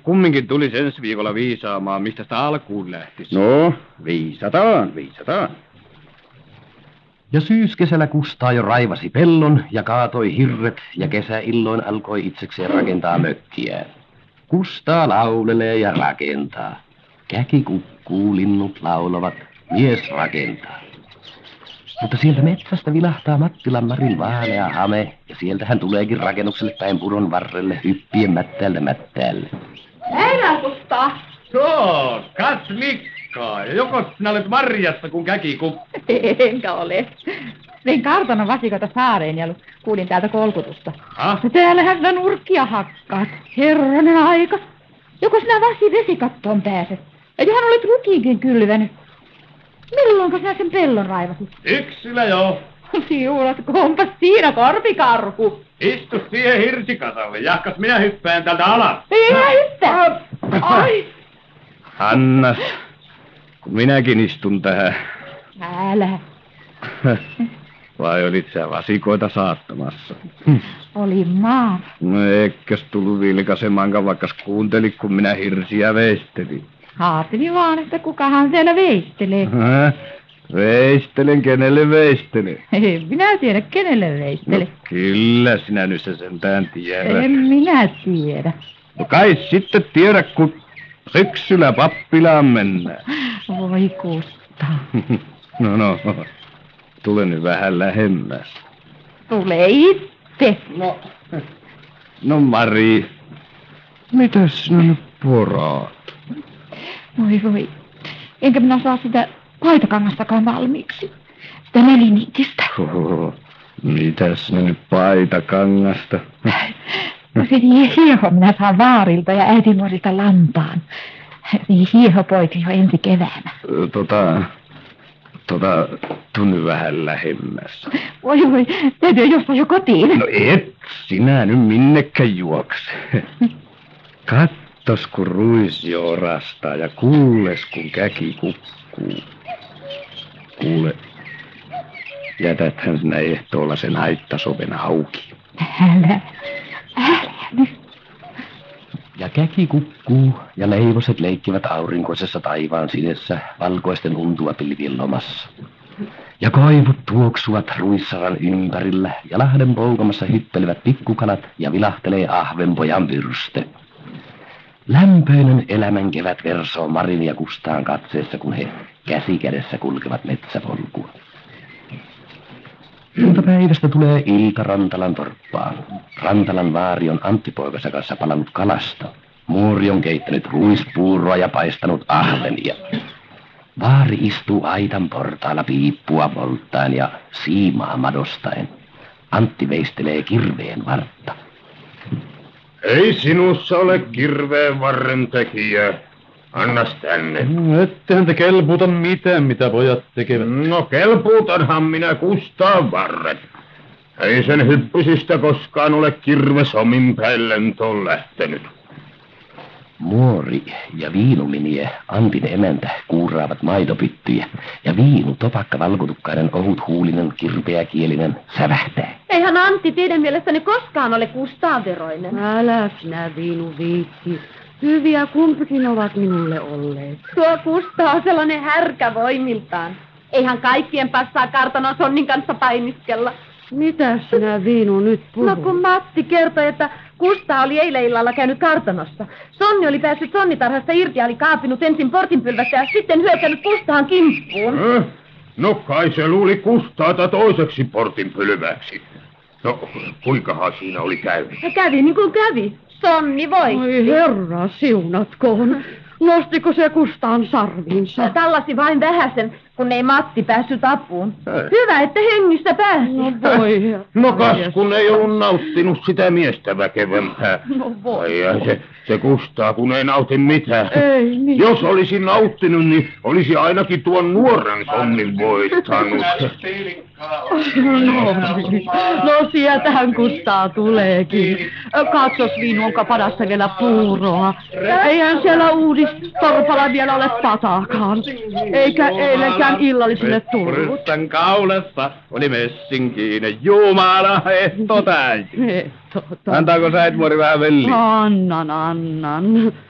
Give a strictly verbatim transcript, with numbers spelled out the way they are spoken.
kumminkin tulisi ensi viikolla viisaamaan, mistä sitä alkuun lähtisi. No, viisataan, viisataan. Ja syyskesällä Kustaa jo raivasi pellon ja kaatoi hirret ja kesäilloin alkoi itsekseen rakentaa mökkiään. Kustaa laulelee ja rakentaa. Käki kukkuu, linnut laulavat, mies rakentaa. Mutta sieltä metsästä vilahtaa Mattilan Marin vaalea hame, ja sieltä hän tuleekin rakennukselle päin puron varrelle hyppien mättäältä mättäälle. Päivää, Kustaa! Joo, kas likkaa. Ja joko sinä olet marjassa, kun käki kukkuu? Enkä ole. Vein kartanon vasikoita saareen ja kuulin täältä kolkutusta. Ha? Täällähän sinä nurkkia hakkaat. Herranen aika. Joko sinä vasi vesikattoon pääset? Ja johan olet rukiinkin kylvänyt. Milloinko sinä sen pellon raivasit? Yksilä joo. Siulat, kompas siinä korpikarhu. Istu siihen hirsikatalle, jahkas minä hyppään tältä alas. Ei mä hyppää. Ai. Hannas, kun minäkin istun tähän. Älä. Vai olit sä vasikoita saattamassa? Oli maa. No eikäs tullut vilkaisemankaan, vaikka kuuntelit, kun minä hirsiä veistelin. Haattelin vaan, että kukahan siellä veistelee. Hä? Veistelen, kenelle veistelen? En minä tiedä, kenelle veistele. No kyllä sinä nyt se sentään tiedät. En minä tiedä. No kai sitten tiedä, kun syksyllä pappilaan mennään. Voi Kustaa. No no, tule nyt vähän lähemmäs. Tule itse. No, no Mari, mitäs sinä nyt poraat? Voi voi. Enkä minä saa sitä paitakangastakaan valmiiksi. Sitä neliniitistä. Oho, mitäs ne nyt paitakangasta? No se niin hieho minä saan vaarilta ja äitimuorilta lampaan. Niin hieho poika jo ensi keväänä. Tota, tota, tunnu vähän lähemmäs. Voi voi, täytyy jostain jo kotiin. No et sinä nyt minnekään juokse. Kattos kun ruisi orastaa ja kuules kun käki kukkuu. Kuule, jätäthän sinä ehtoolla sen haittasoven auki. Älä, älä nyt. Ja käki kukkuu ja leivoset leikkivät aurinkoisessa taivaan sinessä valkoisten untuapilvien lomassa. Ja koivut tuoksuvat ruissaran ympärillä ja lahden poukamassa hyppelevät pikkukalat ja vilahtelee ahvenpojan pyrste. Lämpöinen elämän kevät versoo Marin ja Kustaan katseessa, kun he käsi kädessä kulkevat metsäpolkua. Iltapäivästä tulee ilta Rantalan torppaan. Rantalan vaari on Antti-poikansa kanssa palannut kalasta. Muuri on keittänyt ruispuuroa ja paistanut ahvenia. Vaari istuu aitan portaalla piippua polttaen ja siimaa madostaen. Antti veistelee kirveen vartta. Ei sinussa ole kirveen varren tekijä. Annas tänne. No, ettehän te kelpuuta mitään, mitä pojat tekevät. No kelpuutanhan minä Kustaan varret. Ei sen hyppysistä koskaan ole kirves omin päin lentoon lähtenyt. Muori ja Viinuminiä, Antin emäntä, kuuraavat maitopyttyjä, ja Viinu, topakka valkotukkainen, ohut huulinen, kirpeäkielinen, sävähtää. Eihän Antti teidän mielestäni koskaan ole Kustaan veroinen. Älä sinä, Viinu, viitsi. Hyviä kumpikin ovat minulle olleet. Tuo Kustaa on sellainen härkä voimiltaan. Eihän kaikkien passaa kartanon Sonnin kanssa painiskella. Mitä sinä, Viinu, nyt puhut? No kun Matti kertoi, että Kustaa oli eilen illalla käynyt kartanossa. Sonni oli päässyt sonnitarhasta irti ja oli kaapinut ensin portinpylvästä ja sitten hyökännyt Kustaan kimppuun. Äh? No kai se luuli Kustaata toiseksi portinpylväksi. No kuinkahan siinä oli käynyt? Ja kävi niin kuin kävi. Sonni voi. Oi herra, siunatkoon. Nostiko se Kustaan sarviinsa? Tallasi vain vähäsen, kun ei Matti päässyt apuun. Ei. Hyvä, että hengissä pääsi. No voi. No kas kun ei ollut nauttinut sitä miestä väkevämpää. No voi. Ai, ai se, se Kustaa kun ei nauti mitään. Ei niin. Jos olisi nauttinut, niin olisi ainakin tuon nuoren Sonnin voittanut. No, no sieltähän Kustaa tuleekin. Katsos, Viinu, onko padassa vielä puuroa. Eihän siellä uudistorpalla vielä ole pataakaan. Eikä eilenkään illallisille tullut. Prystan kaulassa oli messinkiinen Jumala ehto täysin. Ehto, Antaako sä et muori vähän velliä? Annan, annan.